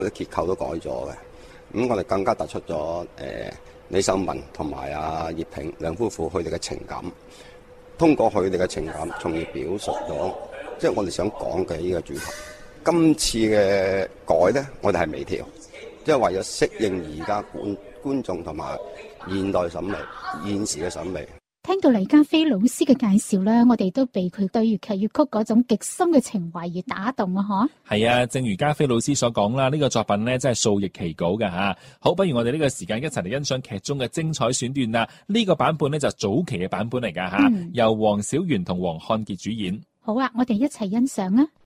啲結構都改咗嘅。咁我哋更加突出咗李秀文同埋阿葉萍兩夫婦佢哋嘅情感，通過佢哋嘅情感，從而表述咗即係我哋想講嘅呢個主題。今次嘅改咧，我哋係微調，即係為咗適應而家觀眾同埋現代審美、現時嘅審美。 聽到黎家飛老師嘅介紹咧，我哋都被佢對粵劇粵曲嗰種極深嘅情懷而打動啊！嗬，係啊，正如家飛老師所講啦，呢個作品咧真係數易其稿㗎吓。好，不如我哋呢個時間一齊嚟欣賞劇中嘅精彩選段啦。呢個版本咧就早期嘅版本嚟噶吓，由黃小圓同黃漢傑主演。好啊，我哋一齊欣賞啊！